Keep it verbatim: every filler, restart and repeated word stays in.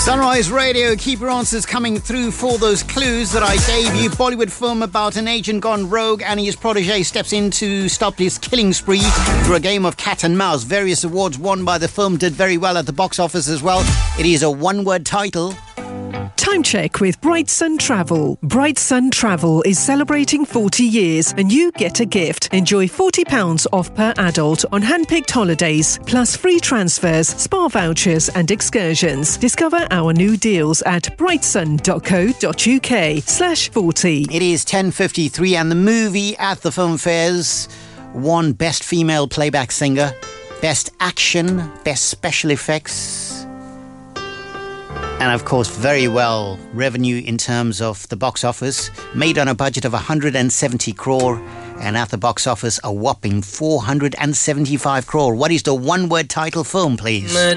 Sunrise Radio, keep your answers coming through for those clues that I gave you. Bollywood film about an agent gone rogue and his protege steps in to stop his killing spree through a game of cat and mouse. Various awards won by the film, did very well at the box office as well. It is a one-word title. Time check with Bright Sun Travel. Bright Sun Travel is celebrating forty years and you get a gift. Enjoy forty pounds off per adult on hand-picked holidays, plus free transfers, spa vouchers and excursions. Discover our new deals at brightsun.co.uk slash 40. It is ten fifty-three and the movie at the film fairs won Best Female Playback Singer, Best Action, Best Special Effects, and of course very well revenue in terms of the box office, made on a budget of one hundred seventy crore and at the box office a whopping four hundred seventy-five crore. What is the one word title film, please?